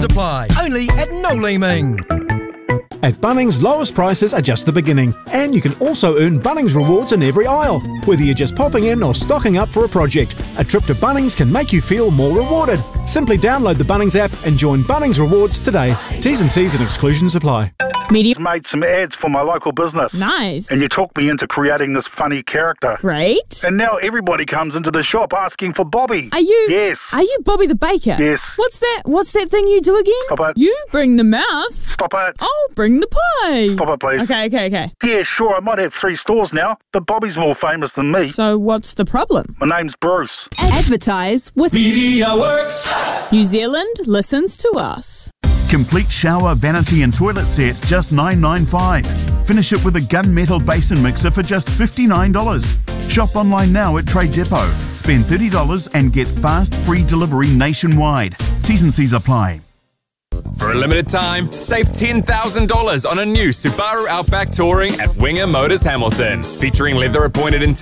Restrictions apply. Only at No Leeming. At Bunnings, lowest prices are just the beginning, and you can also earn Bunnings rewards in every aisle. Whether you're just popping in or stocking up for a project, a trip to Bunnings can make you feel more rewarded. Simply download the Bunnings app and join Bunnings Rewards today. T's and C's and exclusions apply. Media made some ads for my local business. Nice. And you talked me into creating this funny character. Great. And now everybody comes into the shop asking for Bobby. Are you? Yes. Are you Bobby the Baker? Yes. What's that thing you do again? Stop it. You bring the mouth. Stop it. I'll bring the pie. Stop it, please. Okay. Yeah, sure, I might have 3 stores now, but Bobby's more famous than me. So what's the problem? My name's Bruce. Advertise with Media Works. New Zealand listens to us. Complete shower, vanity and toilet set, just $9.95. Finish it with a gunmetal basin mixer for just $59. Shop online now at Trade Depot. Spend $30 and get fast, free delivery nationwide. T's and C's apply. For a limited time, save $10,000 on a new Subaru Outback Touring at Winger Motors Hamilton. Featuring leather-appointed interior